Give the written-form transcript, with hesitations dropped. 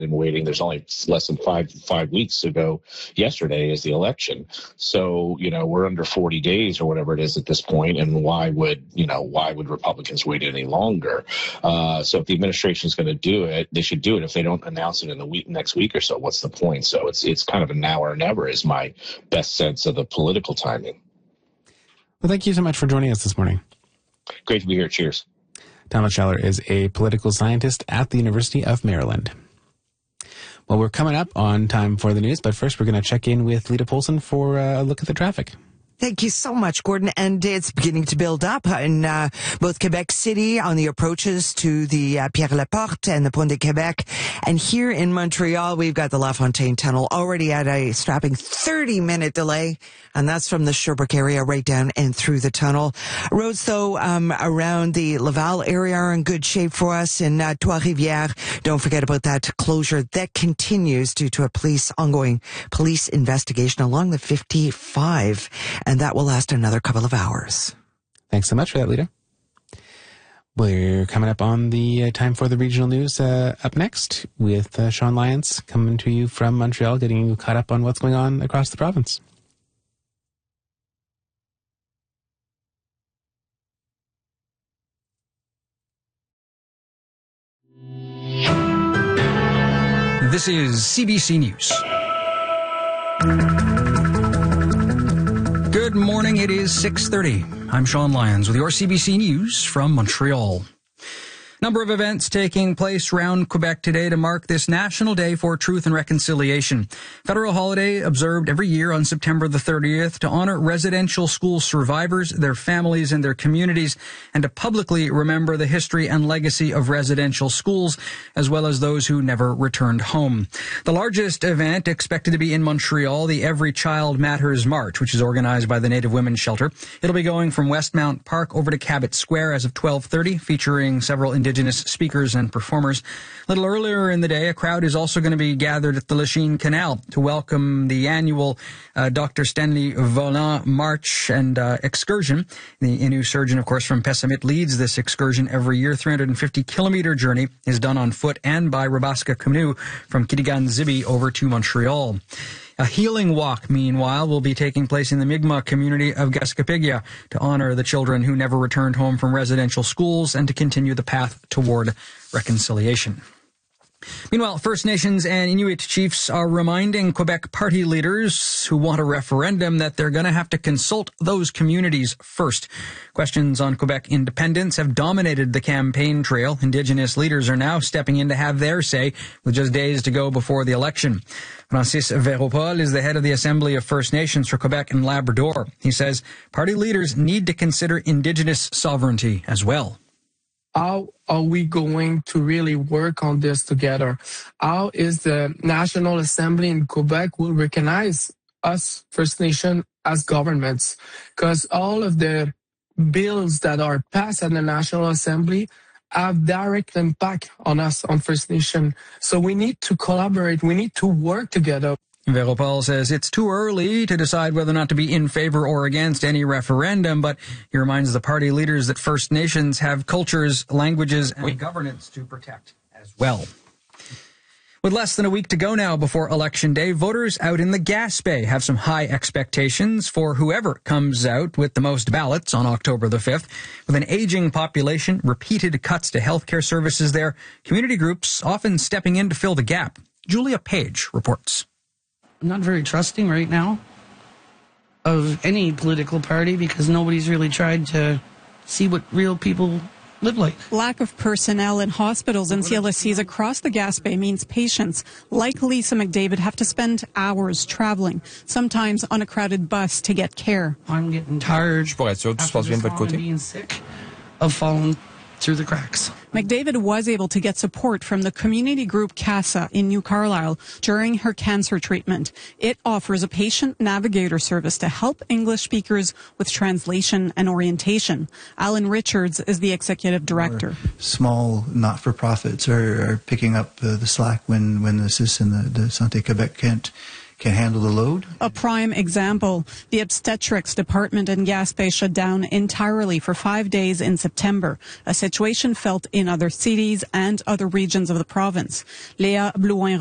been waiting. There's only less than five weeks ago. Yesterday is the election. So, we're under 40 days or whatever it is at this point. And why would Republicans wait any longer? So if the administration is going to do it, they should do it. If they don't announce it in the next week or so, what's the point? So it's kind of a now or never is my best sense of the political timing. Well, thank you so much for joining us this morning. Great to be here. Cheers. Thomas Scheller is a political scientist at the University of Maryland. Well, we're coming up on time for the news, but first we're going to check in with Lita Polson for a look at the traffic. Thank you so much, Gordon. And it's beginning to build up in both Quebec City on the approaches to the Pierre-Laporte and the Pont de Quebec. And here in Montreal, we've got the La Fontaine Tunnel already at a strapping 30-minute delay. And that's from the Sherbrooke area right down and through the tunnel. Roads, though, around the Laval area are in good shape for us. In Trois-Rivières, don't forget about that closure that continues due to ongoing police investigation along the 55. And that will last another couple of hours. Thanks so much for that, Lita. We're coming up on the time for the regional news up next with Sean Lyons coming to you from Montreal, getting you caught up on what's going on across the province. This is CBC News. Good morning. It is 6:30. I'm Sean Lyons with your CBC News from Montreal. Number of events taking place around Quebec today to mark this National Day for Truth and Reconciliation. Federal holiday observed every year on September the 30th to honor residential school survivors, their families, and their communities, and to publicly remember the history and legacy of residential schools, as well as those who never returned home. The largest event expected to be in Montreal, the Every Child Matters March, which is organized by the Native Women's Shelter. It'll be going from Westmount Park over to Cabot Square as of 12:30, featuring several Indigenous speakers and performers. A little earlier in the day, a crowd is also going to be gathered at the Lachine Canal to welcome the annual Dr. Stanley Volant March and excursion. The Innu surgeon, of course, from Pessamit leads this excursion every year. 350-kilometer journey is done on foot and by Rabaska Canoe from Kitigan-Zibi over to Montreal. A healing walk, meanwhile, will be taking place in the Mi'kmaq community of Gaskapigia to honor the children who never returned home from residential schools and to continue the path toward reconciliation. Meanwhile, First Nations and Inuit chiefs are reminding Quebec party leaders who want a referendum that they're going to have to consult those communities first. Questions on Quebec independence have dominated the campaign trail. Indigenous leaders are now stepping in to have their say with just days to go before the election. Francis Veropol is the head of the Assembly of First Nations for Quebec and Labrador. He says party leaders need to consider Indigenous sovereignty as well. How are we going to really work on this together? How is the National Assembly in Quebec will recognize us, First Nation, as governments? Because all of the bills that are passed at the National Assembly have direct impact on us, on First Nation. So we need to collaborate. We need to work together. Veropol says it's too early to decide whether or not to be in favor or against any referendum, but he reminds the party leaders that First Nations have cultures, languages, and governance to protect as well. With less than a week to go now before Election Day, voters out in the Gaspé have some high expectations for whoever comes out with the most ballots on October the 5th. With an aging population, repeated cuts to healthcare services there, community groups often stepping in to fill the gap. Julia Page reports. I'm not very trusting right now of any political party because nobody's really tried to see what real people live like. Lack of personnel in hospitals and CLSCs across the Gaspé means patients like Lisa McDavid have to spend hours traveling, sometimes on a crowded bus to get care. I'm getting tired after being sick of falling through the cracks. McDavid was able to get support from the community group CASA in New Carlisle during her cancer treatment. It offers a patient navigator service to help English speakers with translation and orientation. Alan Richards is the executive director. Small not-for-profits are picking up the slack when the CIS and the Santé Québec can handle the load? A prime example, the obstetrics department in Gaspé shut down entirely for 5 days in September, a situation felt in other cities and other regions of the province. Léa Blouin